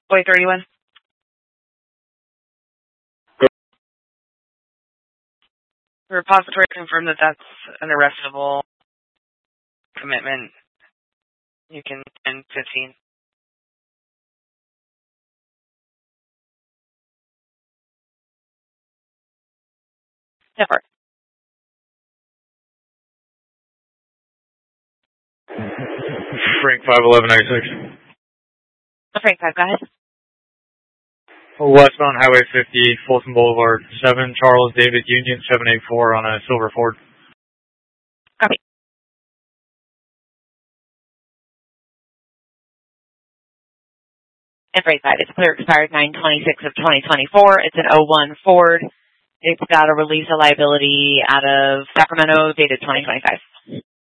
Boy 31. The repository confirmed that that's an arrestable commitment. You can spend 15. Never. Frank 51196. Frank 5, go ahead. Westbound Highway 50, Folsom Boulevard, 7 Charles David Union 784 on a silver Ford. Copy. And Frank 5, it's clear expired 9/26 of 2024. It's an 01 Ford. It's got a release of liability out of Sacramento dated 2025.